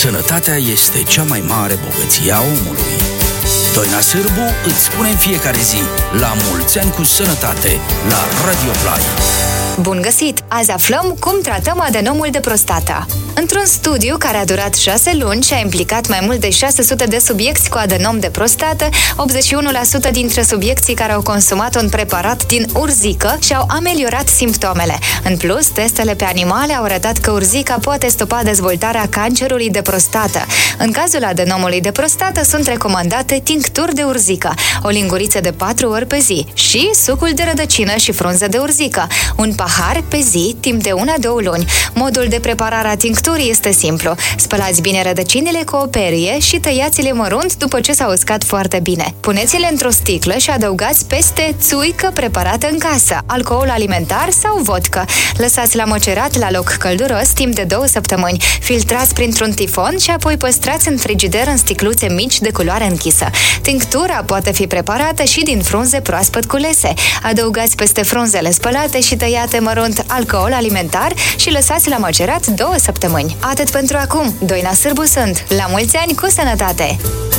Sănătatea este cea mai mare bogăție a omului. Doina Sârbu îți spune în fiecare zi la mulți ani cu sănătate la Radio Play. Bun găsit! Azi aflăm cum tratăm adenomul de prostată. Într-un studiu care a durat 6 luni și a implicat mai mult de 600 de subiecți cu adenom de prostată, 81% dintre subiecții care au consumat un preparat din urzică și-au ameliorat simptomele. În plus, testele pe animale au arătat că urzica poate stopa dezvoltarea cancerului de prostată. În cazul adenomului de prostată sunt recomandate tincturi de urzică, o linguriță de 4 ori pe zi și sucul de rădăcină și frunză de urzică, un pahar pe zi timp de 1-2 luni. Modul de preparare a tincturii este simplu. Spălați bine rădăcinile cu o perie și tăiați-le mărunt după ce s-au uscat foarte bine. Puneți-le într-o sticlă și adăugați peste țuică preparată în casă, alcool alimentar sau vodcă. Lăsați la măcerat la loc călduros timp de 2 săptămâni. Filtrați printr-un tifon și apoi păstrați în frigider în sticluțe mici de culoare închisă. Tinctura poate fi preparată și din frunze proaspăt culese. Adăugați peste frunzele spălate și tăiate mărunt alcool alimentar și lăsați la măcerat 2 săptămâni. Atât pentru acum. Doina Sârbu sunt. La mulți ani cu sănătate!